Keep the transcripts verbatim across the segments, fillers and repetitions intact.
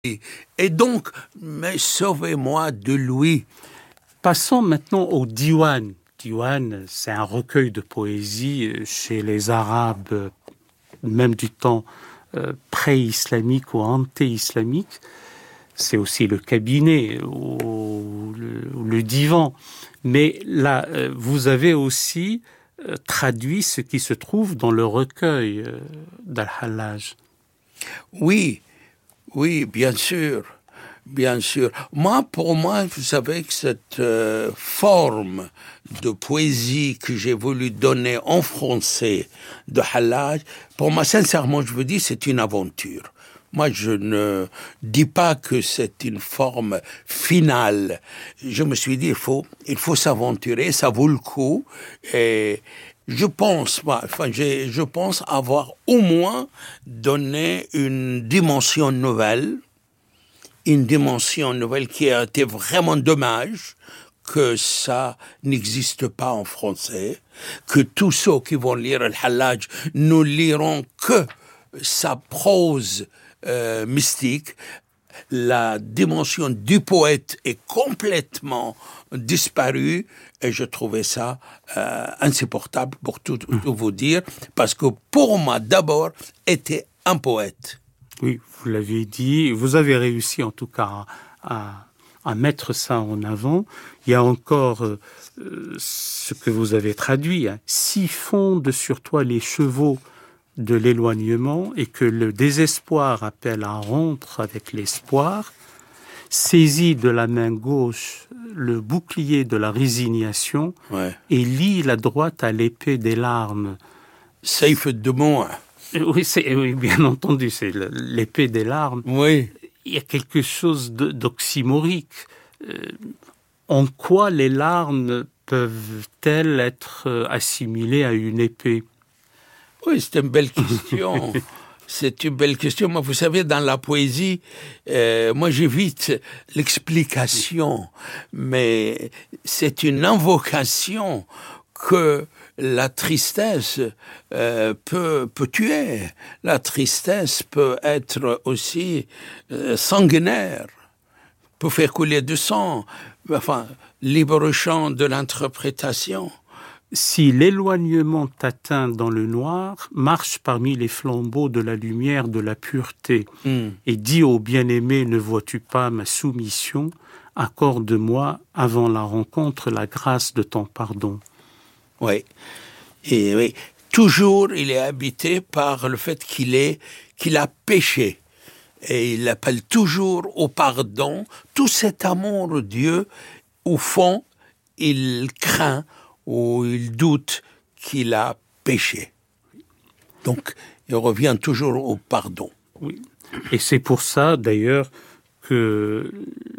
Et donc, mais sauvez-moi de lui. Passons maintenant au diwan. Diwan, c'est un recueil de poésie chez les Arabes, même du temps euh, pré-islamique ou anté-islamique. C'est aussi le cabinet ou le, ou le divan. Mais là, euh, vous avez aussi euh, traduit ce qui se trouve dans le recueil euh, d'Al-Hallaj. Oui, oui, bien sûr. Bien sûr. Moi, pour moi, vous savez que cette euh, forme de poésie que j'ai voulu donner en français de Hallaj, pour moi, sincèrement, je vous dis, c'est une aventure. Moi, je ne dis pas que c'est une forme finale. Je me suis dit, il faut, il faut s'aventurer, ça vaut le coup. Et je pense, moi, enfin, j'ai, je pense avoir au moins donné une dimension nouvelle, une dimension nouvelle qui a été vraiment dommage que ça n'existe pas en français, que tous ceux qui vont lire Al-Hallaj ne liront que sa prose euh, mystique. La dimension du poète est complètement disparue et je trouvais ça euh, insupportable pour tout, tout vous dire, parce que pour moi, d'abord, était un poète. Oui, vous l'avez dit, vous avez réussi en tout cas à, à mettre ça en avant. Il y a encore euh, ce que vous avez traduit, hein. Si fondent sur toi les chevaux de l'éloignement et que le désespoir appelle à rompre avec l'espoir, saisis de la main gauche le bouclier de la résignation, ouais, et lie la droite à l'épée des larmes. Saif de moi. Oui, c'est, oui, bien entendu, c'est l'épée des larmes. Oui. Il y a quelque chose de, d'oxymorique. Euh, en quoi les larmes peuvent-elles être assimilées à une épée? Oui, c'est une belle question. C'est une belle question. Moi, vous savez, dans la poésie, euh, moi, j'évite l'explication, mais c'est une invocation que la tristesse euh, peut, peut tuer. La tristesse peut être aussi euh, sanguinaire, peut faire couler du sang. Enfin, libre champ de l'interprétation. Si l'éloignement t'atteint dans le noir, marche parmi les flambeaux de la lumière de la pureté, mm. et dis au bien-aimé, ne vois-tu pas ma soumission? Accorde-moi, avant la rencontre, la grâce de ton pardon. Oui, et oui, toujours il est habité par le fait qu'il est, qu'il a péché. Et il appelle toujours au pardon. Tout cet amour de Dieu, au fond, il craint ou il doute qu'il a péché. Donc, il revient toujours au pardon. Oui. Et c'est pour ça, d'ailleurs, qu'il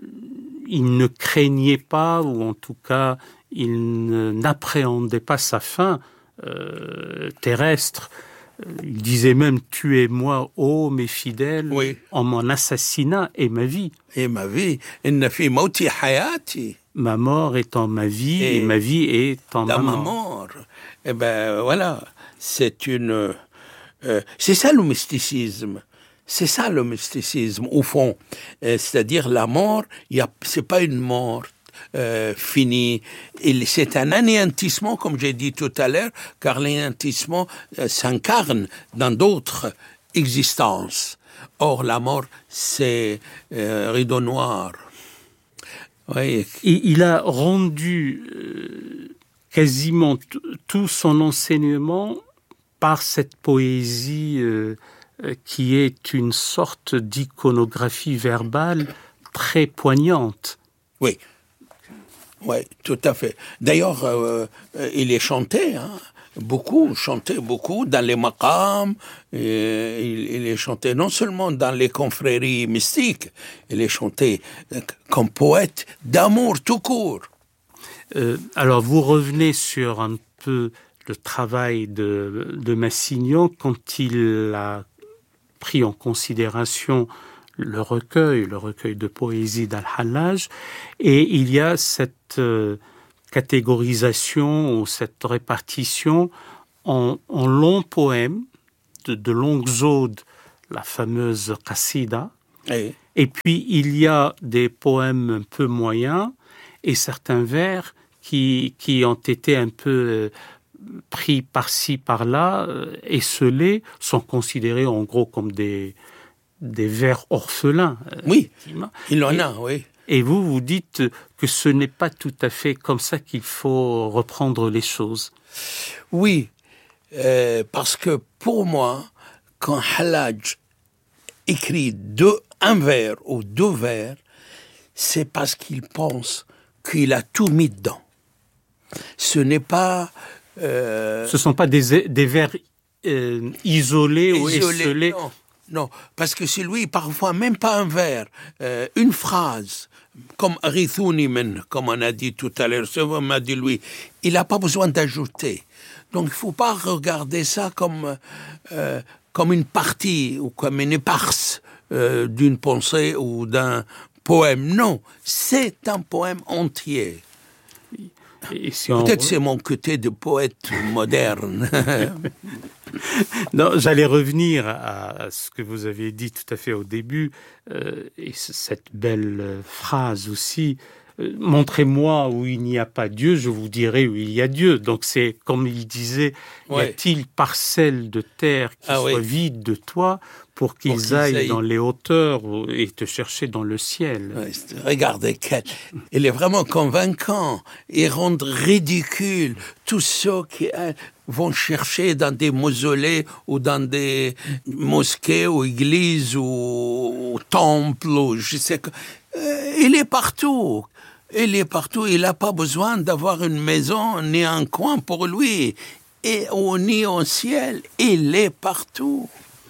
ne craignait pas, ou en tout cas, il n'appréhendait pas sa fin euh, terrestre. Il disait même « Tuez-moi, ô mes fidèles, oui. en mon assassinat et ma vie. » Et ma vie. Inna fi mauti hayati. Ma mort est en ma vie et, et ma vie est en ma mort. mort. Eh ben voilà, c'est une, euh, c'est ça le mysticisme. C'est ça le mysticisme au fond. Euh, c'est-à-dire la mort, il y a, c'est pas une mort euh, finie. Et c'est un anéantissement, comme j'ai dit tout à l'heure, car l'anéantissement euh, s'incarne dans d'autres existences. Or la mort, c'est euh, rideau noir. Oui. Et il a rendu euh, quasiment t- tout son enseignement par cette poésie euh, euh, qui est une sorte d'iconographie verbale très poignante. Oui, oui, tout à fait. D'ailleurs, euh, il est chanté, hein, beaucoup, chanté beaucoup dans les maqams. Et il, il est chanté non seulement dans les confréries mystiques, il est chanté comme poète d'amour tout court. Euh, alors, vous revenez sur un peu le travail de, de Massignon quand il a pris en considération le recueil, le recueil de poésie d'Al-Hallaj, et il y a cette euh, catégorisation ou cette répartition en, en longs poèmes, de, de longues odes, la fameuse qasida, oui. Et puis, il y a des poèmes un peu moyens et certains vers qui, qui ont été un peu pris par-ci, par-là, esselés, sont considérés en gros comme des, des vers orphelins. Oui, il en et, a, oui. Et vous, vous dites que ce n'est pas tout à fait comme ça qu'il faut reprendre les choses. Oui, euh, parce que pour moi, quand Hallaj écrit deux, un vers ou deux vers, c'est parce qu'il pense qu'il a tout mis dedans. Ce n'est pas... Euh... Ce ne sont pas des, des vers euh, isolés, isolés ou esselés. Non, non, parce que c'est lui, parfois, même pas un vers, euh, une phrase, comme Arithouni men, comme on a dit tout à l'heure, ce m'a dit lui, il n'a pas besoin d'ajouter. Donc il ne faut pas regarder ça comme, euh, comme une partie ou comme une éparse euh, d'une pensée ou d'un poème. Non, c'est un poème entier. Et si on... Peut-être c'est mon côté de poète moderne. Non, j'allais revenir à ce que vous avez dit tout à fait au début, euh, et cette belle phrase aussi. Euh, montrez-moi où il n'y a pas Dieu, je vous dirai où il y a Dieu. Donc c'est comme il disait, ouais. Y a-t-il parcelle de terre qui ah, soit oui. vide de toi pour qu'ils, pour qu'ils aillent, aillent dans les hauteurs et te chercher dans le ciel. Ouais, regardez, il est vraiment convaincant et rend ridicule tous ceux qui hein, vont chercher dans des mausolées ou dans des mosquées ou églises ou, ou temples ou je sais que euh, il est partout. Il est partout. Il n'a pas besoin d'avoir une maison ni un coin pour lui et ou ni au ciel. Il est partout.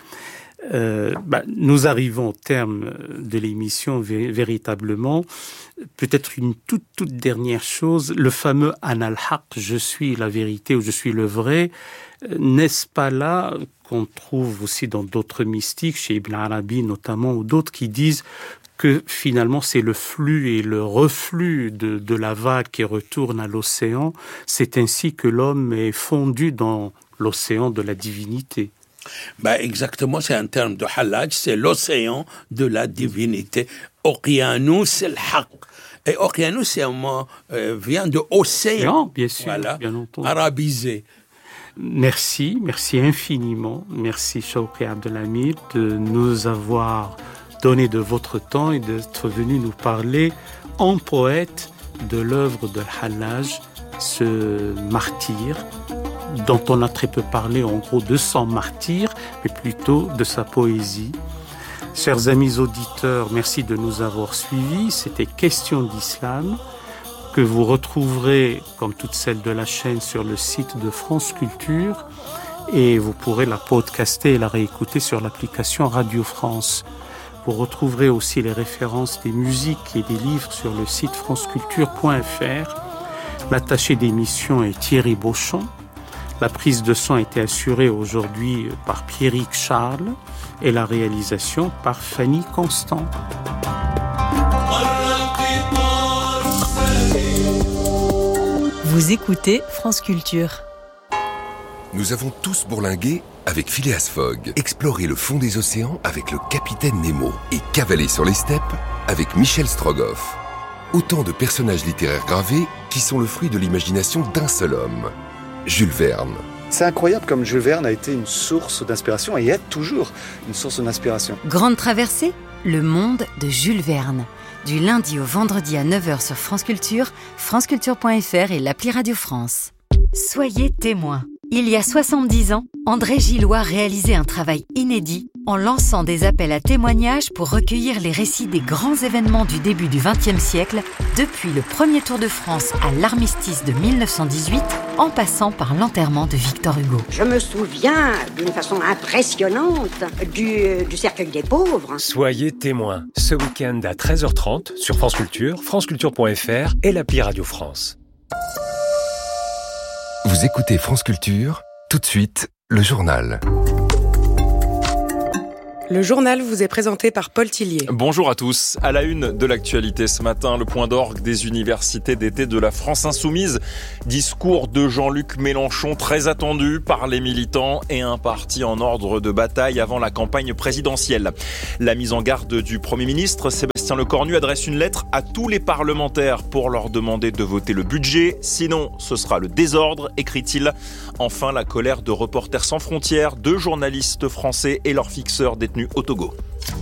Euh, bah, nous arrivons au terme de l'émission vé- véritablement. Peut-être une toute, toute dernière chose, le fameux « Ana al-Haq », « Je suis la vérité » ou « Je suis le vrai », n'est-ce pas là qu'on trouve aussi dans d'autres mystiques, chez Ibn Arabi notamment, ou d'autres qui disent que finalement c'est le flux et le reflux de, de la vague qui retourne à l'océan. C'est ainsi que l'homme est fondu dans l'océan de la divinité. Ben exactement, c'est un terme de Hallaj, c'est l'océan de la divinité. Oqianou, c'est le haq. Et Oqianou, c'est un mot, euh, vient de océan. Bien sûr, voilà, bien entendu. Arabisé. Merci, merci infiniment. Merci Shawqi Abdelhamid de nous avoir donné de votre temps et d'être venu nous parler en poète de l'œuvre de Hallaj, ce martyr dont on a très peu parlé, en gros de son martyr, mais plutôt de sa poésie. Chers amis auditeurs, merci de nous avoir suivis. C'était Question d'Islam, que vous retrouverez, comme toutes celles de la chaîne, sur le site de France Culture, et vous pourrez la podcaster et la réécouter sur l'application Radio France. Vous retrouverez aussi les références des musiques et des livres sur le site franceculture point f r. L'attaché d'émission est Thierry Beauchamp. La prise de son a été assurée aujourd'hui par Pierrick Charles et la réalisation par Fanny Constant. Vous écoutez France Culture. Nous avons tous bourlingué avec Phileas Fogg, exploré le fond des océans avec le capitaine Nemo et cavalé sur les steppes avec Michel Strogoff. Autant de personnages littéraires gravés qui sont le fruit de l'imagination d'un seul homme, Jules Verne. C'est incroyable comme Jules Verne a été une source d'inspiration et est toujours une source d'inspiration. Grande traversée, le monde de Jules Verne. Du lundi au vendredi à neuf heures sur France Culture, franceculture point f r et l'appli Radio France. Soyez témoins. Il y a soixante-dix ans, André Gillois réalisait un travail inédit en lançant des appels à témoignages pour recueillir les récits des grands événements du début du vingtième siècle, depuis le premier Tour de France à l'armistice de mille neuf cent dix-huit, en passant par l'enterrement de Victor Hugo. Je me souviens d'une façon impressionnante du, du cercueil des pauvres. Soyez témoins, ce week-end à treize heures trente sur France Culture, franceculture point f r et l'appli Radio France. Vous écoutez France Culture, tout de suite, le journal. Le journal vous est présenté par Paul Tillier. Bonjour à tous. À la une de l'actualité ce matin, le point d'orgue des universités d'été de la France insoumise. Discours de Jean-Luc Mélenchon très attendu par les militants et un parti en ordre de bataille avant la campagne présidentielle. La mise en garde du Premier ministre, Sébastien Lecornu, adresse une lettre à tous les parlementaires pour leur demander de voter le budget. Sinon, ce sera le désordre, écrit-il. Enfin, la colère de Reporters sans frontières, deux journalistes français et leurs fixeurs détenus au Togo.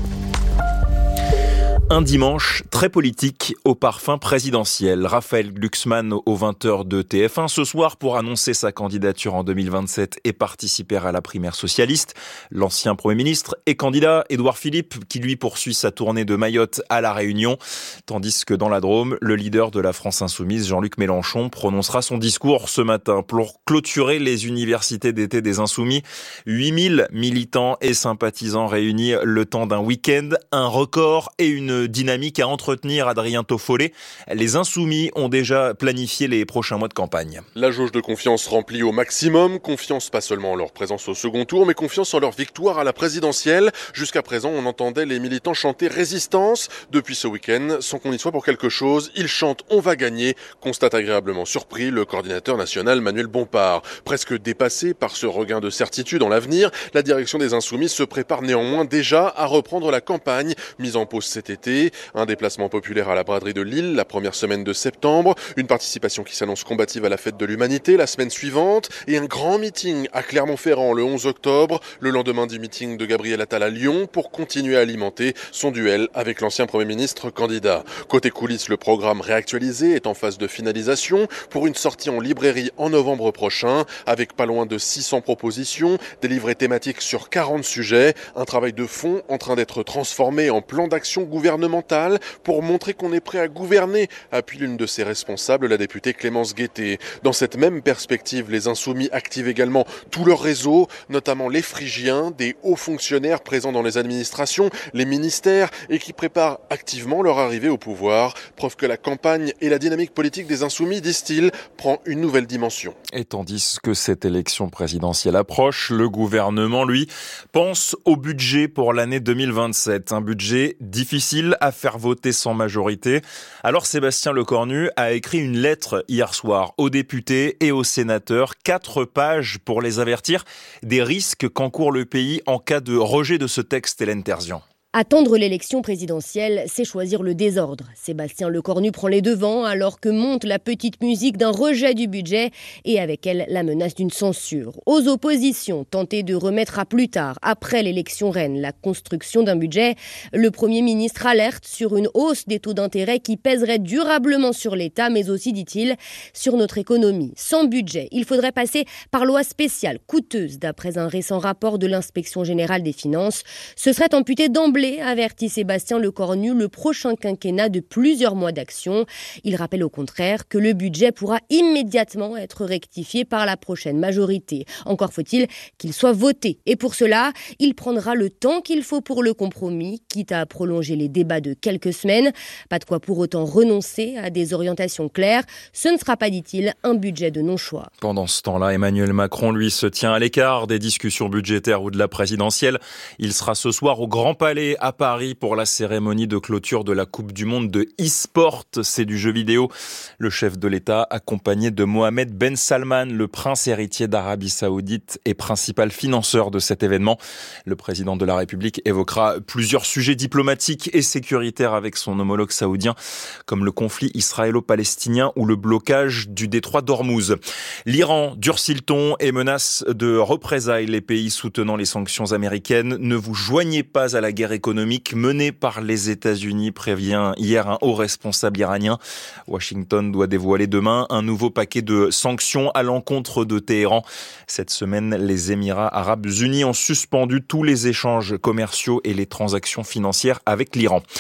Un dimanche très politique au parfum présidentiel. Raphaël Glucksmann aux vingt heures de T F un ce soir pour annoncer sa candidature en deux mille vingt-sept et participer à la primaire socialiste. L'ancien Premier ministre et candidat Édouard Philippe qui lui poursuit sa tournée de Mayotte à La Réunion. Tandis que dans la Drôme, le leader de la France insoumise, Jean-Luc Mélenchon, prononcera son discours ce matin pour clôturer les universités d'été des Insoumis. huit mille militants et sympathisants réunis le temps d'un week-end, un record et une dynamique à entretenir. Adrien Toffollet, les Insoumis ont déjà planifié les prochains mois de campagne. La jauge de confiance remplie au maximum, confiance pas seulement en leur présence au second tour, mais confiance en leur victoire à la présidentielle. Jusqu'à présent, on entendait les militants chanter résistance. Depuis ce week-end, sans qu'on y soit pour quelque chose, ils chantent « On va gagner », constate agréablement surpris le coordinateur national Manuel Bompard. Presque dépassé par ce regain de certitude en l'avenir, la direction des Insoumis se prépare néanmoins déjà à reprendre la campagne, mise en pause cet été. Un déplacement populaire à la braderie de Lille la première semaine de septembre, une participation qui s'annonce combative à la fête de l'humanité la semaine suivante et un grand meeting à Clermont-Ferrand le onze octobre, le lendemain du meeting de Gabriel Attal à Lyon pour continuer à alimenter son duel avec l'ancien Premier ministre candidat. Côté coulisses, le programme réactualisé est en phase de finalisation pour une sortie en librairie en novembre prochain avec pas loin de six cents propositions, des livrets thématiques sur quarante sujets, un travail de fond en train d'être transformé en plan d'action gouvernemental pour montrer qu'on est prêt à gouverner, appuie l'une de ses responsables, la députée Clémence Guettet. Dans cette même perspective, les Insoumis activent également tout leur réseau, notamment les Phrygiens, des hauts fonctionnaires présents dans les administrations, les ministères et qui préparent activement leur arrivée au pouvoir. Preuve que la campagne et la dynamique politique des Insoumis, disent-ils, prend une nouvelle dimension. Et tandis que cette élection présidentielle approche, le gouvernement, lui, pense au budget pour l'année deux mille vingt-sept. Un budget difficile à faire voter sans majorité. Alors Sébastien Lecornu a écrit une lettre hier soir aux députés et aux sénateurs, quatre pages pour les avertir des risques qu'encourt le pays en cas de rejet de ce texte. Hélène Terzian. Attendre l'élection présidentielle, c'est choisir le désordre. Sébastien Lecornu prend les devants alors que monte la petite musique d'un rejet du budget et avec elle la menace d'une censure. Aux oppositions, tenter de remettre à plus tard, après l'élection reine, la construction d'un budget, le Premier ministre alerte sur une hausse des taux d'intérêt qui pèserait durablement sur l'État, mais aussi, dit-il, sur notre économie. Sans budget, il faudrait passer par loi spéciale, coûteuse, d'après un récent rapport de l'Inspection générale des finances. Ce serait amputé d'emblée, avertit Sébastien Lecornu, le prochain quinquennat de plusieurs mois d'action. Il rappelle au contraire que le budget pourra immédiatement être rectifié par la prochaine majorité. Encore faut-il qu'il soit voté. Et pour cela, il prendra le temps qu'il faut pour le compromis, quitte à prolonger les débats de quelques semaines. Pas de quoi pour autant renoncer à des orientations claires. Ce ne sera pas, dit-il, un budget de non-choix. Pendant ce temps-là, Emmanuel Macron, lui, se tient à l'écart des discussions budgétaires ou de la présidentielle. Il sera ce soir au Grand Palais à Paris pour la cérémonie de clôture de la Coupe du Monde de e-sport. C'est du jeu vidéo. Le chef de l'État, accompagné de Mohamed Ben Salman, le prince héritier d'Arabie Saoudite et principal financeur de cet événement. Le président de la République évoquera plusieurs sujets diplomatiques et sécuritaires avec son homologue saoudien, comme le conflit israélo-palestinien ou le blocage du détroit d'Ormuz. L'Iran durcit le ton et menace de représailles les pays soutenant les sanctions américaines. Ne vous joignez pas à la guerre économique menée par les États-Unis, prévient hier un haut responsable iranien. Washington doit dévoiler demain un nouveau paquet de sanctions à l'encontre de Téhéran. Cette semaine, les Émirats arabes unis ont suspendu tous les échanges commerciaux et les transactions financières avec l'Iran.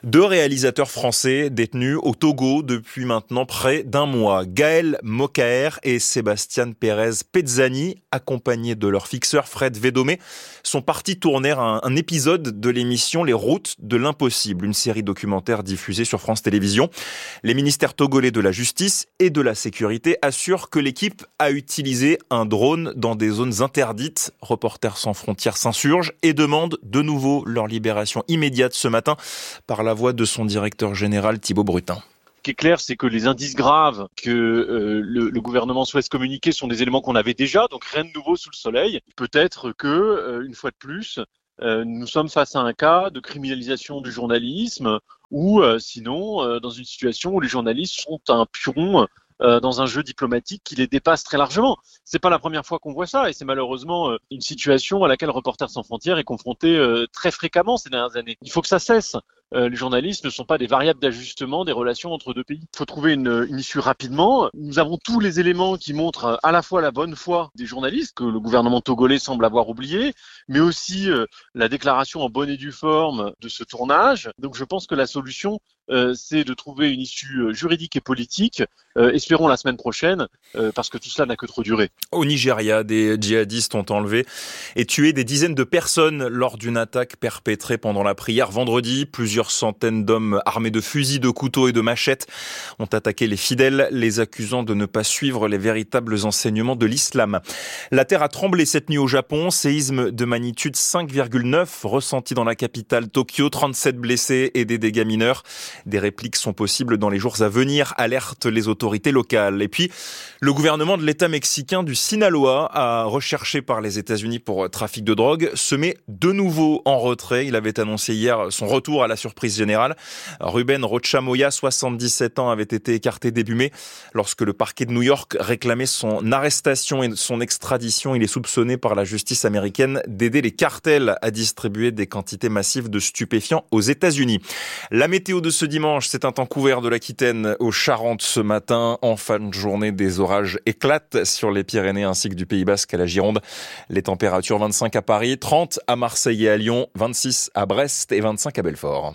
Deux réalisateurs français détenus au Togo depuis maintenant près d'un mois. Gaël Mokaer et Sébastien Pérez Pezzani, accompagnés de leur fixeur Fred Védomé, sont partis tourner un, un épisode de l'émission Les Routes de l'Impossible, une série documentaire diffusée sur France Télévisions. Les ministères togolais de la Justice et de la Sécurité assurent que l'équipe a utilisé un drone dans des zones interdites. Reporters sans frontières s'insurgent et demandent de nouveau leur libération immédiate ce matin par la voix de son directeur général Thibaut Brutin. Ce qui est clair, c'est que les indices graves que euh, le, le gouvernement souhaite communiquer sont des éléments qu'on avait déjà, donc rien de nouveau sous le soleil. Peut-être que, euh, une fois de plus, euh, nous sommes face à un cas de criminalisation du journalisme ou euh, sinon euh, dans une situation où les journalistes sont un pion euh, dans un jeu diplomatique qui les dépasse très largement. C'est pas la première fois qu'on voit ça et c'est malheureusement euh, une situation à laquelle Reporters sans frontières est confronté euh, très fréquemment ces dernières années. Il faut que ça cesse. Euh, les journalistes ne sont pas des variables d'ajustement des relations entre deux pays. Il faut trouver une, une issue rapidement. Nous avons tous les éléments qui montrent à la fois la bonne foi des journalistes, que le gouvernement togolais semble avoir oublié, mais aussi euh, la déclaration en bonne et due forme de ce tournage. Donc je pense que la solution, euh, c'est de trouver une issue juridique et politique. Euh, espérons la semaine prochaine, euh, parce que tout cela n'a que trop duré. Au Nigeria, des djihadistes ont enlevé et tué des dizaines de personnes lors d'une attaque perpétrée pendant la prière vendredi. Plusieurs Plusieurs centaines d'hommes armés de fusils, de couteaux et de machettes ont attaqué les fidèles, les accusant de ne pas suivre les véritables enseignements de l'islam. La terre a tremblé cette nuit au Japon, séisme de magnitude cinq virgule neuf ressenti dans la capitale Tokyo, trente-sept blessés et des dégâts mineurs. Des répliques sont possibles dans les jours à venir, alertent les autorités locales. Et puis, le gouvernement de l'État mexicain du Sinaloa, a recherché par les États-Unis pour trafic de drogue, se met de nouveau en retrait. Il avait annoncé hier son retour à la surprise générale. Ruben Rocha Moya, soixante-dix-sept ans, avait été écarté début mai lorsque le parquet de New York réclamait son arrestation et son extradition. Il est soupçonné par la justice américaine d'aider les cartels à distribuer des quantités massives de stupéfiants aux États-Unis. La météo de ce dimanche, c'est un temps couvert de l'Aquitaine aux Charentes ce matin. En fin de journée, des orages éclatent sur les Pyrénées ainsi que du Pays Basque à la Gironde. Les températures vingt-cinq à Paris, trente à Marseille et à Lyon, vingt-six à Brest et vingt-cinq à Belfort.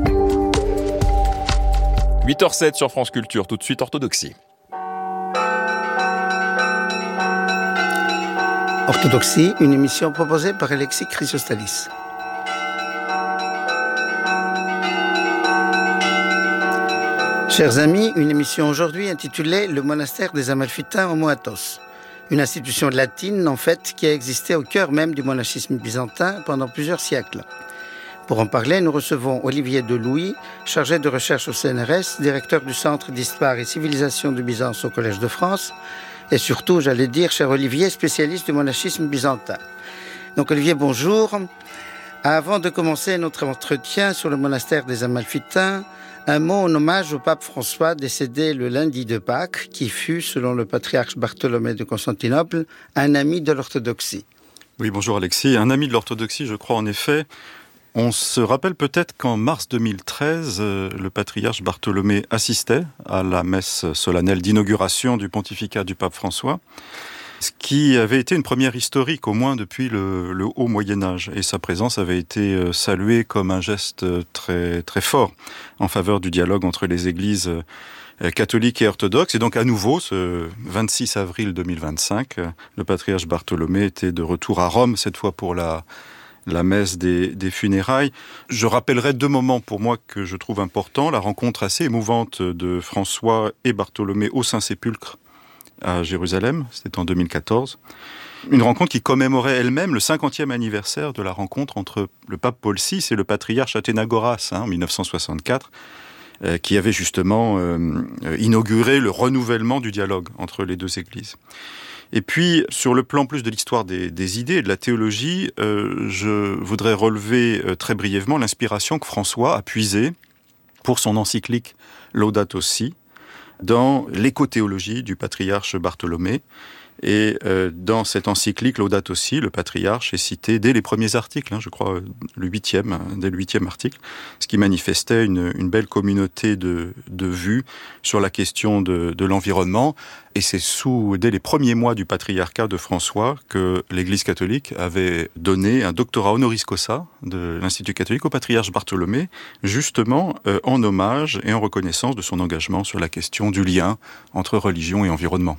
huit heures zéro sept sur France Culture, tout de suite Orthodoxie. Orthodoxie, une émission proposée par Alexis Chrysostalis. Chers amis, une émission aujourd'hui intitulée « Le monastère des Amalfitains au Moatos », une institution latine en fait qui a existé au cœur même du monachisme byzantin pendant plusieurs siècles. Pour en parler, nous recevons Olivier Delouis, chargé de recherche au C N R S, directeur du Centre d'Histoire et Civilisation de Byzance au Collège de France, et surtout, j'allais dire, cher Olivier, spécialiste du monachisme byzantin. Donc Olivier, bonjour. Avant de commencer notre entretien sur le monastère des Amalfitains, un mot en hommage au pape François décédé le lundi de Pâques, qui fut, selon le patriarche Bartholomée de Constantinople, un ami de l'orthodoxie. Oui, bonjour Alexis. Un ami de l'orthodoxie, je crois en effet. On se rappelle peut-être qu'en mars deux mille treize, euh, le patriarche Bartholomée assistait à la messe solennelle d'inauguration du pontificat du pape François, ce qui avait été une première historique, au moins depuis le, le haut Moyen-Âge. Et sa présence avait été euh, saluée comme un geste très, très fort en faveur du dialogue entre les églises euh, catholiques et orthodoxes. Et donc à nouveau, ce vingt-six avril deux mille vingt-cinq, euh, le patriarche Bartholomée était de retour à Rome, cette fois pour la... la messe des, des funérailles. Je rappellerai deux moments pour moi que je trouve importants. La rencontre assez émouvante de François et Bartholomée au Saint-Sépulcre à Jérusalem, c'était en deux mille quatorze. Une rencontre qui commémorait elle-même le cinquantième anniversaire de la rencontre entre le pape Paul six et le patriarche Athénagoras, hein, en mille neuf cent soixante-quatre, euh, qui avait justement euh, inauguré le renouvellement du dialogue entre les deux églises. Et puis, sur le plan plus de l'histoire des, des idées et de la théologie, euh, je voudrais relever euh, très brièvement l'inspiration que François a puisée pour son encyclique Laudato Si dans l'écothéologie du patriarche Bartholomée, Et euh, dans cette encyclique Laudato Si, le patriarche est cité dès les premiers articles, hein, je crois le huitième, dès le huitième article, ce qui manifestait une, une belle communauté de, de vues sur la question de, de l'environnement. Et c'est sous, dès les premiers mois du patriarcat de François que l'Église catholique avait donné un doctorat honoris causa de l'Institut catholique au patriarche Bartholomé, justement euh, en hommage et en reconnaissance de son engagement sur la question du lien entre religion et environnement.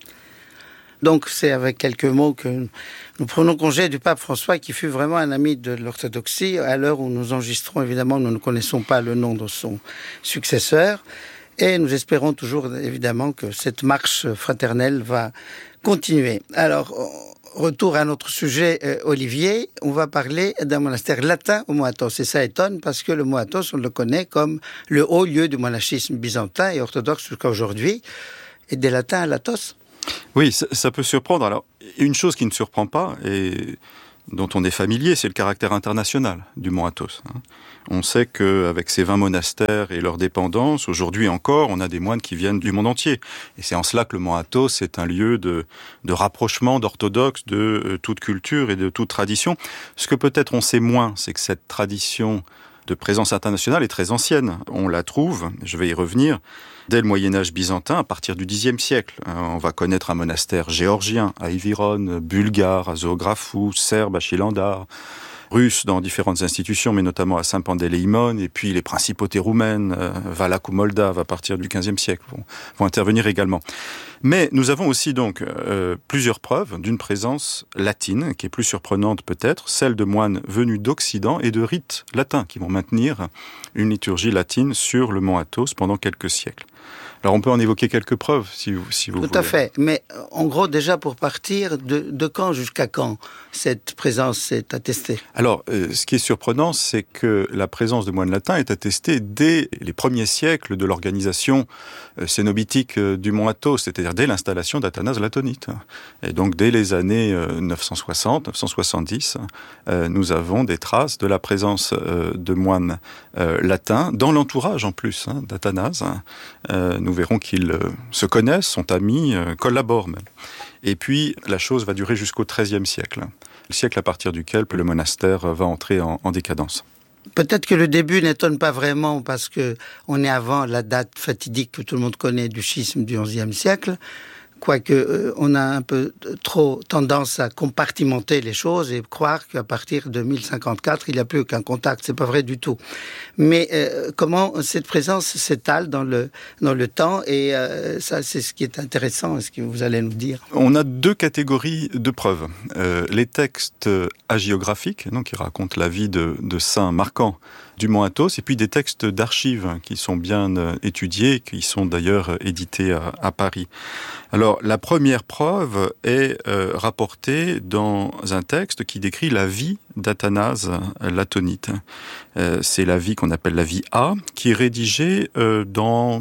Donc c'est avec quelques mots que nous prenons congé du pape François, qui fut vraiment un ami de l'orthodoxie. À l'heure où nous enregistrons, évidemment, nous ne connaissons pas le nom de son successeur. Et nous espérons toujours, évidemment, que cette marche fraternelle va continuer. Alors, retour à notre sujet, euh, Olivier. On va parler d'un monastère latin au Mont Athos. Et ça étonne parce que le Mont Athos, on le connaît comme le haut lieu du monachisme byzantin et orthodoxe jusqu'à aujourd'hui. Et des latins à l'Athos. Oui, ça, ça peut surprendre. Alors, une chose qui ne surprend pas et dont on est familier, c'est le caractère international du Mont Athos. On sait qu'avec ces vingt monastères et leurs dépendances, aujourd'hui encore, on a des moines qui viennent du monde entier. Et c'est en cela que le Mont Athos est un lieu de, de rapprochement d'orthodoxes, de euh, toute culture et de toute tradition. Ce que peut-être on sait moins, c'est que cette tradition de présence internationale est très ancienne. On la trouve, je vais y revenir, dès le Moyen-Âge byzantin, à partir du dixième siècle. On va connaître un monastère géorgien à Évyrone, bulgare à Zoografou, serbe à Chilandar, russe dans différentes institutions, mais notamment à Saint-Pandéléïmon, et puis les principautés roumaines, euh, Valaque ou Moldave, à partir du quinzième siècle, vont, vont intervenir également. Mais nous avons aussi donc euh, plusieurs preuves d'une présence latine, qui est plus surprenante peut-être, celle de moines venus d'Occident et de rites latins, qui vont maintenir une liturgie latine sur le Mont Athos pendant quelques siècles. Alors on peut en évoquer quelques preuves, si vous, si vous Tout voulez. Tout à fait, mais en gros déjà pour partir, de, de quand jusqu'à quand cette présence est attestée? Alors, euh, ce qui est surprenant, c'est que la présence de moines latins est attestée dès les premiers siècles de l'organisation euh, cénobitique euh, du Mont Athos, c'est-à-dire dès l'installation d'Athanase Latonite. Et donc dès les années euh, neuf cent soixante, neuf cent soixante-dix, euh, nous avons des traces de la présence euh, de moines euh, latins, dans l'entourage en plus hein, d'Athanase. Euh, nous verrons qu'ils euh, se connaissent, sont amis, euh, collaborent même. Et puis, la chose va durer jusqu'au treizième siècle, le siècle à partir duquel le monastère va entrer en, en décadence. Peut-être que le début n'étonne pas vraiment parce que on est avant la date fatidique que tout le monde connaît du schisme du onzième siècle. Quoique euh, on a un peu trop tendance à compartimenter les choses et croire qu'à partir de mille cinquante-quatre, il n'y a plus aucun contact. C'est pas vrai du tout. Mais euh, comment cette présence s'étale dans le dans le temps et euh, ça, c'est ce qui est intéressant, ce que vous allez nous dire. On a deux catégories de preuves. Euh, les textes hagiographiques, donc qui racontent la vie de, de saints marquants du Mont Athos, et puis des textes d'archives qui sont bien étudiés, qui sont d'ailleurs édités à, à Paris. Alors, la première preuve est euh, rapportée dans un texte qui décrit la vie d'Athanase Latonite. Euh, c'est la vie qu'on appelle la vie A, qui est rédigée euh, dans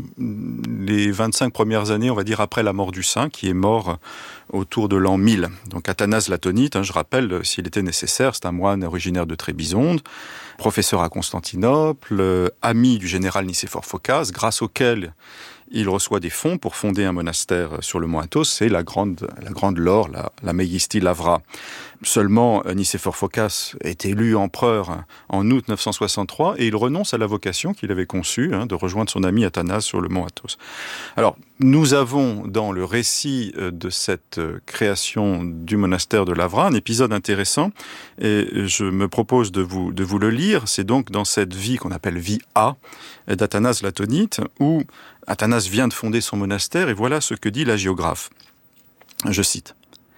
les vingt-cinq premières années, on va dire, après la mort du saint, qui est mort autour de l'an mille. Donc Athanase Latonite, hein, je rappelle, s'il était nécessaire, c'est un moine originaire de Trébizonde, professeur à Constantinople, euh, ami du général Nicéphore Phocas, grâce auquel il reçoit des fonds pour fonder un monastère sur le Mont Athos, c'est la grande, la grande laure, la, la Megistie Lavra. Seulement, Nicéphore Phocas est élu empereur en août neuf cent soixante-trois et il renonce à la vocation qu'il avait conçue hein, de rejoindre son ami Athanase sur le Mont Athos. Alors, nous avons dans le récit de cette création du monastère de Lavra un épisode intéressant et je me propose de vous, de vous le lire. C'est donc dans cette vie qu'on appelle vie A d'Athanase Latonite où Athanase vient de fonder son monastère et voilà ce que dit l'hagiographe. Je cite.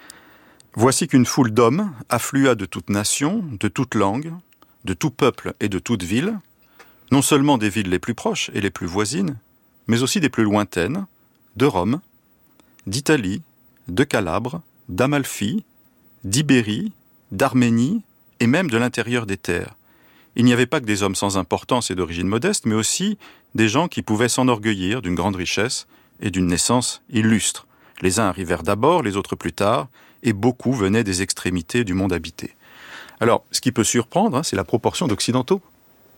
« Voici qu'une foule d'hommes afflua de toute nation, de toute langue, de tout peuple et de toute ville, non seulement des villes les plus proches et les plus voisines, mais aussi des plus lointaines, de Rome, d'Italie, de Calabre, d'Amalfi, d'Ibérie, d'Arménie et même de l'intérieur des terres. Il n'y avait pas que des hommes sans importance et d'origine modeste, mais aussi des gens qui pouvaient s'enorgueillir d'une grande richesse et d'une naissance illustre. Les uns arrivèrent d'abord, les autres plus tard, et beaucoup venaient des extrémités du monde habité. » Alors, ce qui peut surprendre, hein, c'est la proportion d'occidentaux.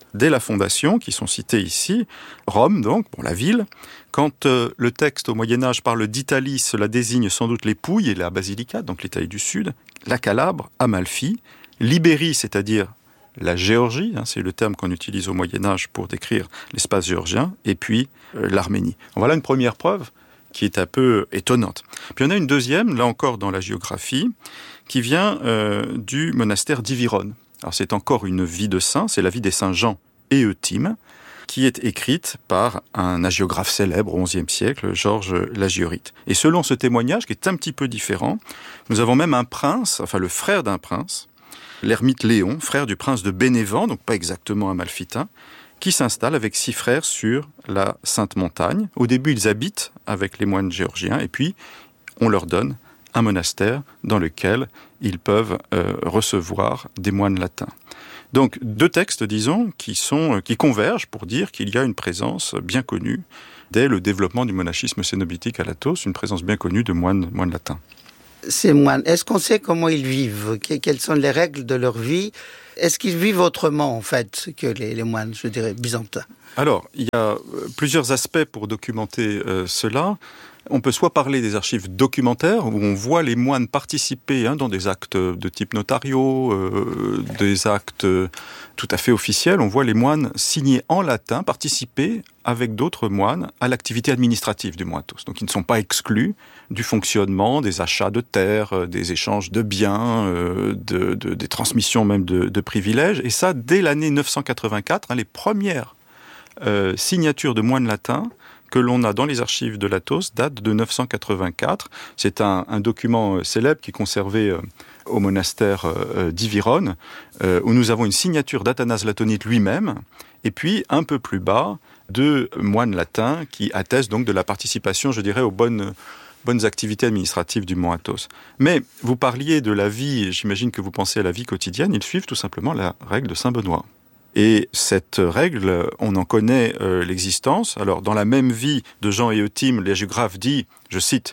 dès la fondation, qui sont cités ici. Rome, donc, bon, la ville. Quand euh, le texte au Moyen-Âge parle d'Italie, cela désigne sans doute les Pouilles et la Basilicate, donc l'Italie du Sud, la Calabre, Amalfi, l'Ibérie, c'est-à-dire la Géorgie, hein, c'est le terme qu'on utilise au Moyen-Âge pour décrire l'espace géorgien, et puis euh, l'Arménie. Voilà une première preuve qui est un peu étonnante. Puis on a une deuxième, là encore dans la géographie, qui vient euh, du monastère d'Ivyrone. Alors c'est encore une vie de saint, c'est la vie des saints Jean et Euthyme, qui est écrite par un hagiographe célèbre au onzième siècle, Georges l'Hagiorite. Et selon ce témoignage, qui est un petit peu différent, nous avons même un prince, enfin le frère d'un prince, l'ermite Léon, frère du prince de Bénévent, donc pas exactement amalfitain, qui s'installe avec six frères sur la Sainte Montagne. Au début, ils habitent avec les moines géorgiens, et puis on leur donne un monastère dans lequel ils peuvent euh, recevoir des moines latins. Donc deux textes, disons, qui, sont, qui convergent pour dire qu'il y a une présence bien connue dès le développement du monachisme cénobitique à Latos, une présence bien connue de moines, moines latins. Ces moines, est-ce qu'on sait comment ils vivent? Quelles sont les règles de leur vie? Est-ce qu'ils vivent autrement, en fait, que les, les moines, je dirais, byzantins? Alors, il y a plusieurs aspects pour documenter euh, cela. On peut soit parler des archives documentaires, où on voit les moines participer hein, dans des actes de type notariaux, euh, des actes tout à fait officiels. On voit les moines signer en latin, participer avec d'autres moines à l'activité administrative du moatos. Donc ils ne sont pas exclus du fonctionnement des achats de terres, des échanges de biens, euh, de, de, des transmissions même de, de privilèges. Et ça, dès l'année neuf cent quatre-vingt-quatre, hein, les premières euh, signatures de moines latins que l'on a dans les archives de Latos datent de neuf cent quatre-vingt-quatre. C'est un, un document célèbre qui est conservé euh, au monastère euh, d'Ivyrone, euh, où nous avons une signature d'Athanase Latonite lui-même, et puis un peu plus bas, deux moines latins qui attestent donc de la participation, je dirais, aux bonnes, bonnes activités administratives du mont Athos. Mais vous parliez de la vie, j'imagine que vous pensez à la vie quotidienne, ils suivent tout simplement la règle de Saint Benoît. Et cette règle, on en connaît euh, l'existence. Alors, dans la même vie de Jean et Euthyme, l'hagiographe dit, je cite,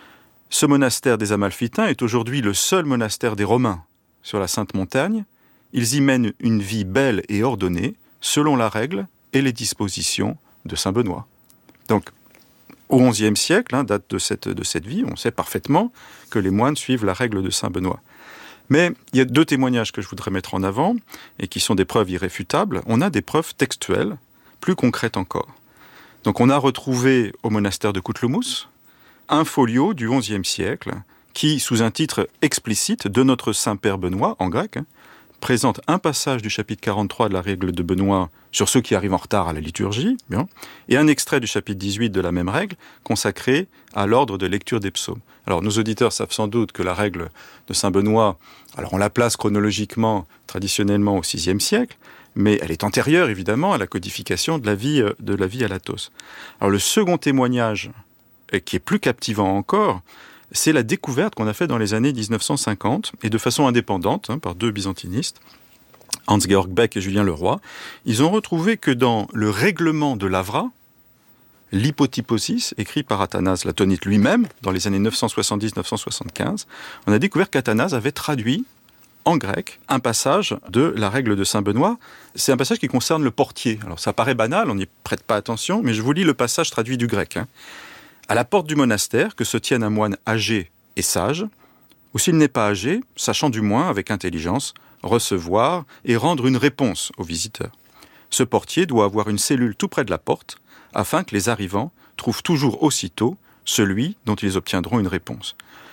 « Ce monastère des Amalfitains est aujourd'hui le seul monastère des Romains sur la Sainte Montagne. Ils y mènent une vie belle et ordonnée, selon la règle et les dispositions de Saint Benoît. » Donc, au onzième siècle, hein, date de cette, de cette vie, on sait parfaitement que les moines suivent la règle de Saint Benoît. Mais il y a deux témoignages que je voudrais mettre en avant, et qui sont des preuves irréfutables. On a des preuves textuelles, plus concrètes encore. Donc on a retrouvé au monastère de Coutlemous un folio du onzième siècle, qui, sous un titre explicite de notre Saint-Père Benoît, en grec, hein, présente un passage du chapitre quarante-trois de la règle de Benoît sur ceux qui arrivent en retard à la liturgie, bien, et un extrait du chapitre dix-huit de la même règle consacré à l'ordre de lecture des psaumes. Alors nos auditeurs savent sans doute que la règle de Saint Benoît, alors on la place chronologiquement, traditionnellement au sixième siècle, mais elle est antérieure évidemment à la codification de la vie, de la vie à Latos. Alors le second témoignage, qui est plus captivant encore, c'est la découverte qu'on a faite dans les années dix-neuf cent cinquante, et de façon indépendante, hein, par deux byzantinistes, Hans-Georg Beck et Julien Leroy. Ils ont retrouvé que dans le règlement de l'Avra, l'hypotyposis, écrit par Athanase Latonite lui-même, dans les années neuf cent soixante-dix neuf cent soixante-quinze, on a découvert qu'Athanase avait traduit en grec un passage de la règle de Saint Benoît. C'est un passage qui concerne le portier. Alors ça paraît banal, on n'y prête pas attention, mais je vous lis le passage traduit du grec. Hein. À la porte du monastère, que se tienne un moine âgé et sage, ou s'il n'est pas âgé, sachant du moins, avec intelligence, recevoir et rendre une réponse aux visiteurs. Ce portier doit avoir une cellule tout près de la porte, afin que les arrivants trouvent toujours aussitôt celui dont ils obtiendront une réponse.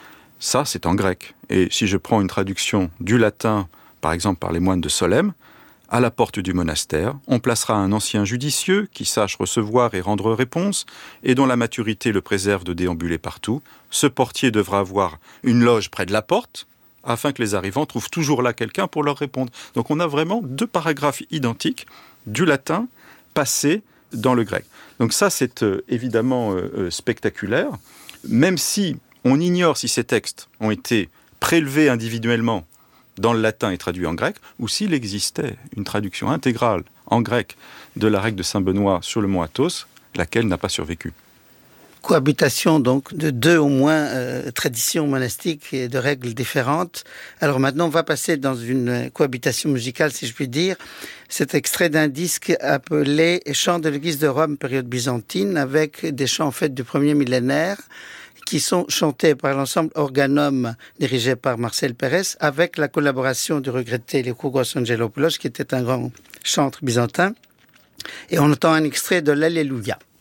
Ça, c'est en grec. Et si je prends une traduction du latin, par exemple par les moines de Solesmes, à la porte du monastère, on placera un ancien judicieux qui sache recevoir et rendre réponse, et dont la maturité le préserve de déambuler partout. Ce portier devra avoir une loge près de la porte, afin que les arrivants trouvent toujours là quelqu'un pour leur répondre. Donc on a vraiment deux paragraphes identiques du latin passés dans le grec. Donc ça, c'est euh, évidemment euh, spectaculaire, même si on ignore si ces textes ont été prélevés individuellement dans le latin et traduits en grec, ou s'il existait une traduction intégrale en grec de la règle de Saint Benoît sur le mont Athos, laquelle n'a pas survécu. cohabitation donc de deux au moins euh, traditions monastiques et de règles différentes. Alors maintenant, on va passer dans une cohabitation musicale, si je puis dire. C'est extrait d'un disque appelé « Chants de l'Église de Rome, période byzantine », avec des chants en fait du premier millénaire, qui sont chantés par l'ensemble Organum, dirigé par Marcel Pérez, avec la collaboration du regretté Lykurgos Angelopoulos, qui était un grand chantre byzantin. Et on entend un extrait de l'Alléluia.